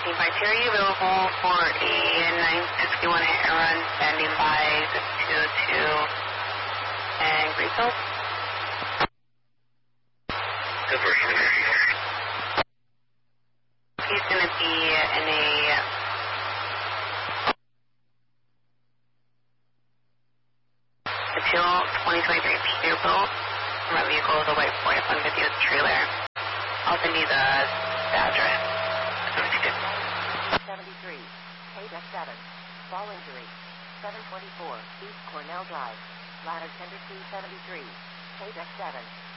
1352, are you available for a 961 hit and run standing by the 202 and Greenfield? He's going to be in a Teal 2023 Peterbilt. My vehicle is a white 4F-150 with trailer. I'll send you the address. 73, KF7, fall injury, 724, East Cornell Drive, ladder tender C73, KF7.